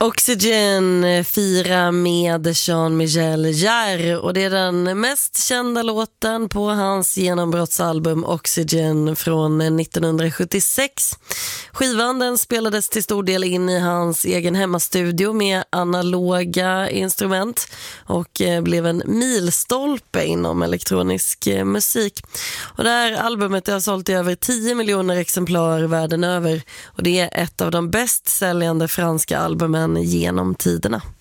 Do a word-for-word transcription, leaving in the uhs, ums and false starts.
Oxygen firar med Jean-Michel Jarre och det är den mest kända låten på hans genombrottsalbum Oxygen från nittonhundrasjuttiosex. Skivan den spelades till stor del in i hans egen hemmastudio med analoga instrument och blev en milstolpe inom elektronisk musik. Och det här albumet har sålt i över tio miljoner exemplar världen över och det är ett av de bäst säljande franska albumen genom tiderna.